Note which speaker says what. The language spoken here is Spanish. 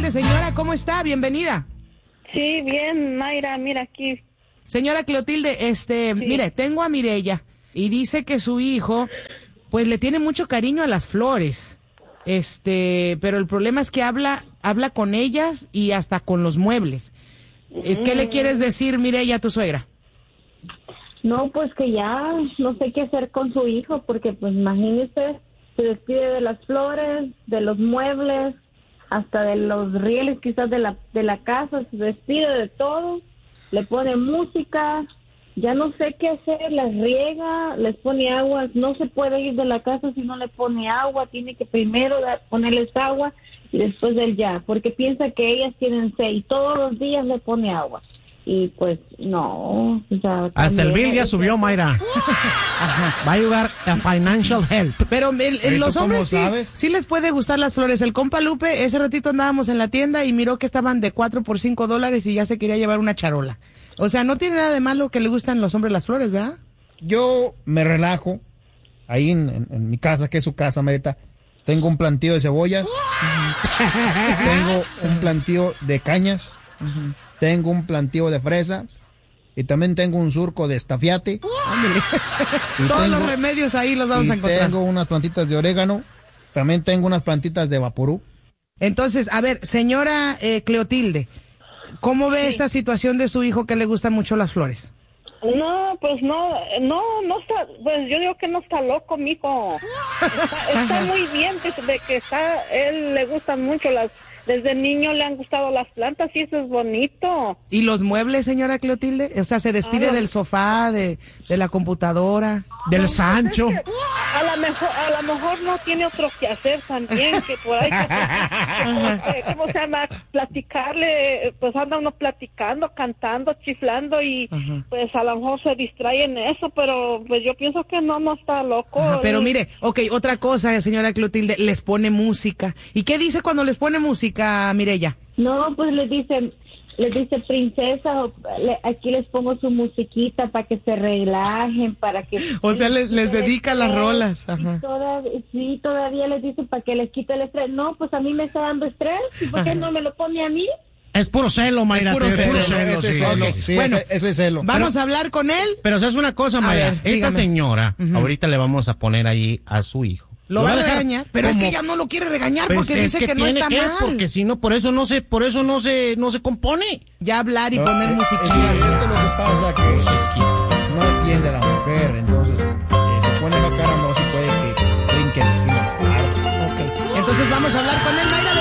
Speaker 1: Clotilde. Señora, ¿cómo está? Bienvenida.
Speaker 2: Sí, bien, Mayra, mira aquí.
Speaker 1: Señora Clotilde, mire, tengo a Mireya y dice que su hijo, pues le tiene mucho cariño a las flores. Pero el problema es que habla con ellas y hasta con los muebles. ¿Qué le quieres decir, Mireya, a tu suegra?
Speaker 3: No, pues que ya no sé qué hacer con su hijo, porque pues imagínese, se despide de las flores, de los muebles, hasta de los rieles quizás de la casa, se despide de todo, le pone música, ya no sé qué hacer, las riega, les pone agua, no se puede ir de la casa si no le pone agua, tiene que primero ponerles agua y después del ya, porque piensa que ellas tienen sed y todos los días le pone agua. Y pues no, o sea,
Speaker 4: hasta el bill ya subió, Mayra. Va a ayudar a Financial Help.
Speaker 1: Pero los hombres sí les puede gustar las flores. El compa Lupe, ese ratito andábamos en la tienda y miró que estaban de 4 por $5 y ya se quería llevar una charola. O sea, no tiene nada de malo que le gustan los hombres las flores, ¿verdad?
Speaker 5: Yo me relajo ahí en mi casa, que es su casa, Marita. Tengo un plantío de cebollas. Tengo un plantío de cañas. Tengo un plantío de fresas y también tengo un surco de estafiate.
Speaker 1: Todos los remedios ahí los vamos a encontrar.
Speaker 5: Tengo unas plantitas de orégano, también tengo unas plantitas de vaporú.
Speaker 1: Entonces, a ver, señora Clotilde, ¿cómo ve esta situación de su hijo que le gustan mucho las flores?
Speaker 2: No, pues no está, pues yo digo que no está loco, mijo. Está muy bien, pues, de que él le gustan mucho desde niño le han gustado las plantas y eso es bonito.
Speaker 1: ¿Y los muebles, señora Clotilde? O sea, se despide del sofá, de la computadora,
Speaker 4: del Sancho.
Speaker 2: A lo mejor no tiene otro que hacer también, que por ahí, ¿cómo se llama? Platicarle, pues anda uno platicando, cantando, chiflando y pues a lo mejor se distrae en eso, pero pues yo pienso que no está loco.
Speaker 1: Pero mire, otra cosa, señora Clotilde, les pone música. ¿Y qué dice cuando les pone música, Mireya?
Speaker 3: No, pues les dice princesa, aquí les pongo su musiquita para que se relajen, para que...
Speaker 1: O sea, les dedica las rolas. Ajá.
Speaker 3: Todavía les dice para que les quite el estrés. No, pues a mí me está dando estrés, ¿y por qué no me lo pone a mí?
Speaker 4: Es puro celo, Mayra.
Speaker 1: Es puro celo.
Speaker 5: Sí,
Speaker 1: bueno,
Speaker 5: eso es celo.
Speaker 1: Vamos a hablar con él.
Speaker 4: Pero ¿sabes una cosa, Mayra?
Speaker 1: Ver,
Speaker 4: esta
Speaker 1: dígame.
Speaker 4: señora, ahorita le vamos a poner ahí a su hijo.
Speaker 1: Lo va a regañar, pero es que ella no lo quiere regañar
Speaker 4: Pues
Speaker 1: porque dice que no está mal.
Speaker 4: Porque si no, por eso no se compone.
Speaker 1: Ya hablar y poner musiquita.
Speaker 5: Sí, es que lo que pasa que no entiende a la mujer, entonces se pone la cara, no se puede que brinque encima.
Speaker 1: Ok, entonces vamos a hablar con él, Mayra.